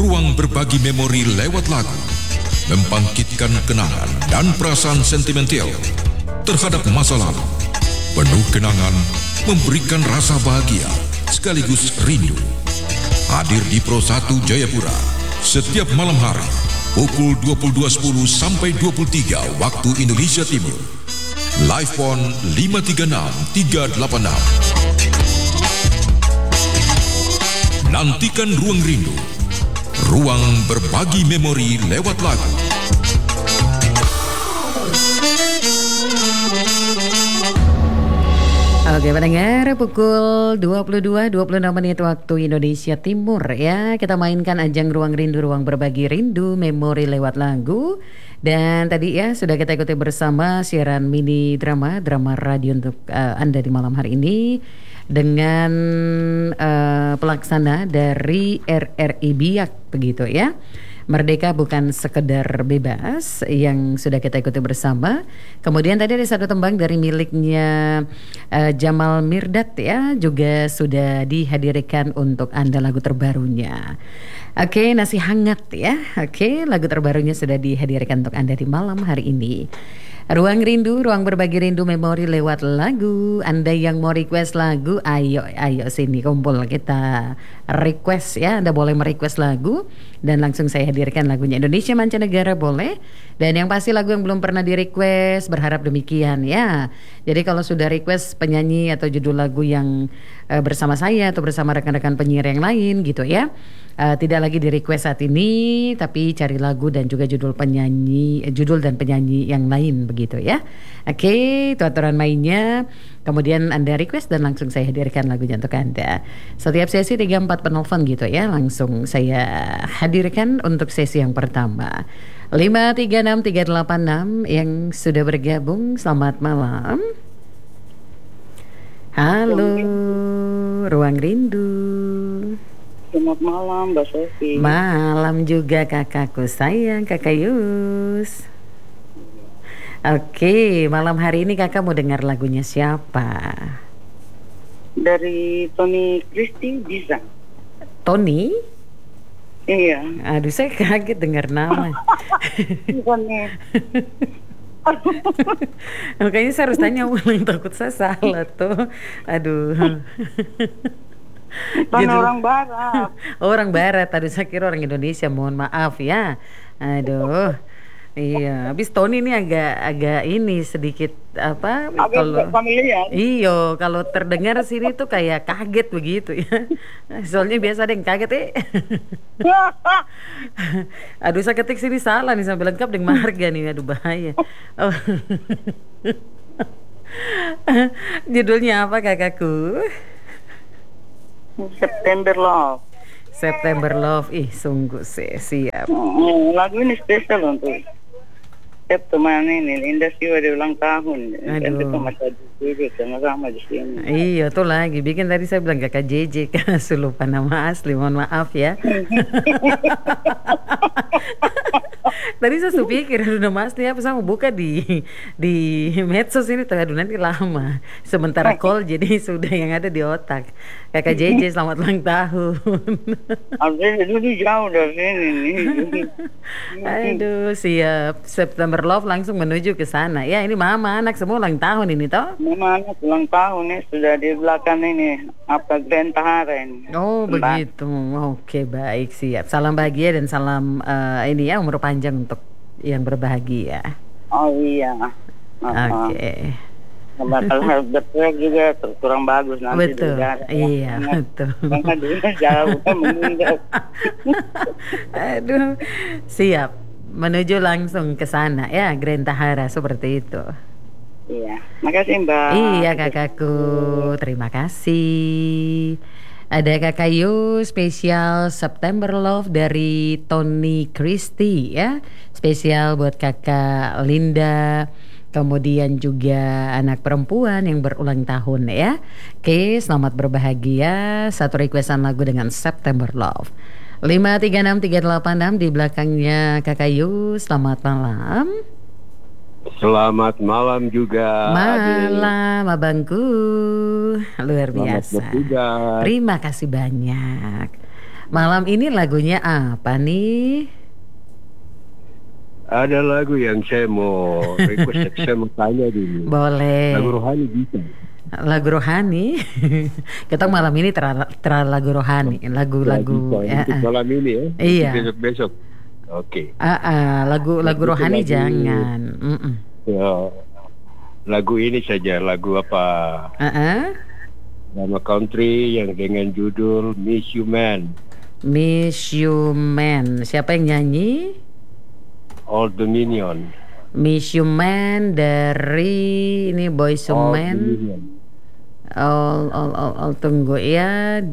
ruang berbagi memori lewat lagu, membangkitkan kenangan dan perasaan sentimental terhadap masa lalu. Penuh kenangan, memberikan rasa bahagia sekaligus rindu. Hadir di Pro 1 Jayapura setiap malam hari pukul 22.10 sampai 23 waktu Indonesia Timur. Live phone 536 386. Nantikan Ruang Rindu, ruang berbagi memori lewat lagu. Oke pendengar, pukul 22.26 waktu Indonesia Timur ya. Kita mainkan ajang Ruang Rindu, ruang berbagi rindu memori lewat lagu. Dan tadi ya sudah kita ikuti bersama siaran mini drama radio untuk Anda di malam hari ini dengan pelaksana dari RRI Biak begitu ya. Merdeka bukan sekedar bebas yang sudah kita ikuti bersama. Kemudian tadi ada satu tembang dari miliknya Jamal Mirdad ya, juga sudah dihadirkan untuk Anda lagu terbarunya. Oke, nasi hangat ya. Oke, lagu terbarunya sudah dihadirkan untuk Anda di malam hari ini. Ruang Rindu, ruang berbagi rindu memori lewat lagu. Anda yang mau request lagu, ayo sini kumpul kita request ya. Anda boleh merequest lagu dan langsung saya hadirkan lagunya. Indonesia mancanegara boleh. Dan yang pasti lagu yang belum pernah di request, berharap demikian ya. Jadi kalau sudah request penyanyi atau judul lagu yang bersama saya atau bersama rekan-rekan penyiar yang lain gitu ya, tidak lagi di request saat ini, tapi cari lagu dan juga judul dan penyanyi yang lain begitu ya. Oke, itu aturan mainnya. Kemudian Anda request dan langsung saya hadirkan lagunya untuk Anda. Setiap sesi 3-4 penelpon gitu ya, langsung saya hadirkan untuk sesi yang pertama. 536-386 yang sudah bergabung, selamat malam. Halo, Ruang Rindu. Selamat malam Mbak Sofi. Malam juga kakakku sayang, Kakak Yus. Oke, malam hari ini kakak mau dengar lagunya siapa? Dari Tony Christie bisa. Tony? Iya. Aduh, saya kaget dengar nama. Bukannya. Makanya saya harus tanya ulang, takut saya salah tuh. Aduh. Bukan orang barat. Orang barat, tadi saya kira orang Indonesia, mohon maaf ya. Aduh. Iya, habis Tony ini agak ini sedikit apa? Kalau familiar. Iyo, kalau terdengar sini tuh kayak kaget begitu ya. Soalnya biasa ada yang kaget Aduh, saya ketik sini salah nih sampai lengkap dengan marga nih, aduh bahaya. Oh. Judulnya apa kakakku? September Love. September Love, sungguh siap. Lagu ini spesial untuk teman ini, Linda Siwa di ulang tahun. Dan kita masih duduk sama-sama di sini. Iya tuh lagi bikin tadi saya bilang kakak JJ kan, lupa nama asli, mohon maaf ya. Tadi saya pikir aduh nama asli apa, saya mau buka di medsos ini, aduh nanti lama. Sementara call jadi sudah yang ada di otak. Kakak JJ selamat ulang tahun. Artinya dulu jauh dari sini nih. Aduh siap, September Love langsung menuju ke sana. Ya ini mama anak semua ulang tahun ini toh. Mama anak ulang tahun nih sudah di belakang ini apa Grand Tahara ini. Oh begitu, oke baik siap. Salam bahagia dan salam ini ya umur panjang untuk yang berbahagia. Oh iya. Oke. Bakal bertrek juga kurang bagus nanti. Betul, iya betul. Karena dia jauh meninggal. Aduh, siap. Menuju langsung ke sana ya, Grand Tahara seperti itu. Iya, makasih Mbak. Iya kakakku, terima kasih. Ada Kakak Yu spesial September Love dari Tony Christie ya. Spesial buat Kakak Linda. Kemudian juga anak perempuan yang berulang tahun ya. Oke, selamat berbahagia. Satu requestan lagu dengan September Love. 536-386 di belakangnya Kakak Yu. Selamat malam. Selamat malam juga. Malam abangku. Luar biasa. Selamat bertugas. Terima kasih banyak. Malam ini lagunya apa nih? Ada lagu yang saya mau request, saya mau tanya dulu. Boleh. Lagu rohani bisa? Lagu rohani. Kita malam ini terlalu lagu rohani, lagu-lagu ya, malam ini ya. Iya. Besok. Oke. Lagu rohani lagu, jangan. Ya, lagu ini saja, lagu apa? Nama country yang dengan judul Miss You Man. Miss You Man. Siapa yang nyanyi? Old Dominion. Miss You Man dari ini Boyz II Men. Tunggu ya.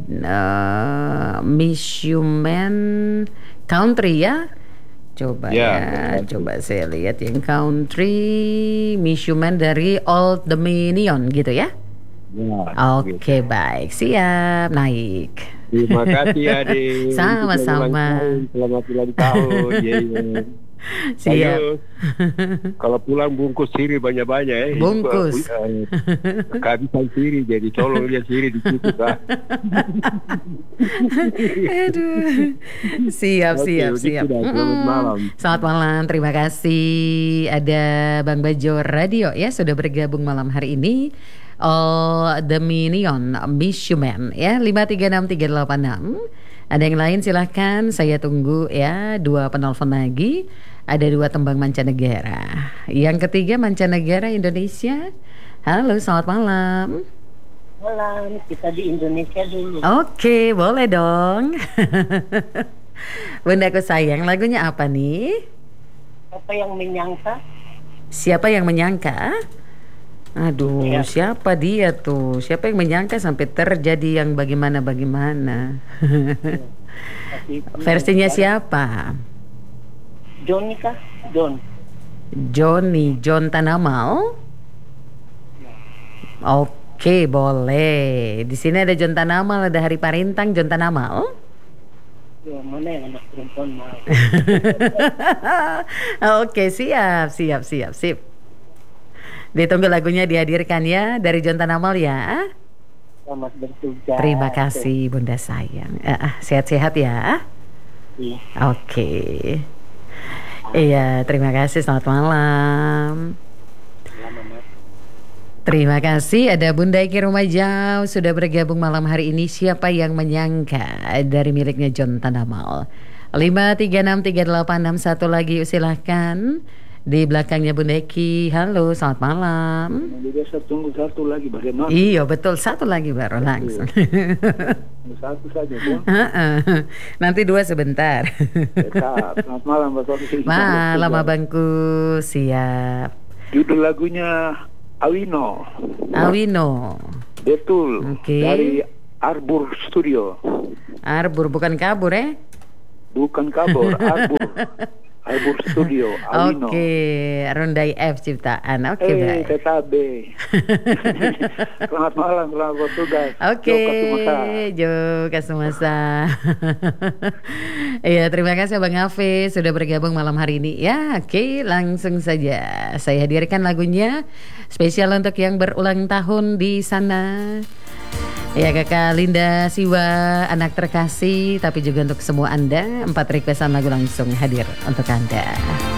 Miss You Man country ya. Coba coba saya lihat yang country. Miss You Man dari Old Dominion gitu ya. Oke, baik, siap, naik. Terima kasih Ade. Sama-sama. Selamat ulang tahun. Siap. Kalau pulang bungkus siri banyak-banyak ya. Bungkus. Kehabisan siri, jadi tolong lihat siri di situ. Aduh. Siap. Selamat malam. Selamat malam, terima kasih. Ada Bang Bajo Radio ya sudah bergabung malam hari ini. All Dominion, Miss You Man ya 536386. Ada yang lain silahkan, saya tunggu ya. 2 penelpon lagi. Ada 2 tembang mancanegara. Yang ketiga mancanegara Indonesia. Halo, selamat malam. Malam, kita di Indonesia dulu. Oke, boleh dong. Bundaku sayang, lagunya apa nih? Apa yang menyangka? Siapa yang menyangka? Aduh, ya. Siapa dia tuh? Siapa yang menyangka sampai terjadi yang bagaimana? Versinya siapa? Johnny kah? John Tanamal? Oke, boleh. Di sini ada John Tanamal, ada Hari Parintang, John Tanamal. Ya, mana yang anak perempuan mau? Oke, siap. Ditunggu lagunya dihadirkan ya dari John Tanamal ya. Selamat bertugas. Terima kasih Bunda sayang. Sehat-sehat ya. Iya. Oke. Iya, terima kasih. Selamat malam. Terima kasih. Ada Bunda Iki Rumajau sudah bergabung malam hari ini. Siapa yang menyangka dari miliknya John Tanamal. 5363861 lagi silahkan. Di belakangnya Bunda Eki. Halo, selamat malam. Biasa tunggu satu lagi bagaimana? Iya betul, satu lagi baru langsung. Satu saja Bu. Nanti 2 sebentar. Selamat malam Mbak Sofi. Malam abangku, siap. Judul lagunya Awino. Betul. Okay. Dari Arbur Studio. Arbur bukan kabur Bukan kabur, Arbur Studio, Awino. Oke, Rondai F ciptaan. Oke, baik. TKB. Selamat malam, selamat bertugas. Oke, Joka Sumasa. Iya, terima kasih Bang Hafiz sudah bergabung malam hari ini. Ya, oke, langsung saja saya hadirkan lagunya spesial untuk yang berulang tahun di sana. Ya Kakak Linda Siwa, anak terkasih, tapi juga untuk semua Anda, 4 requestan lagu langsung hadir untuk Anda.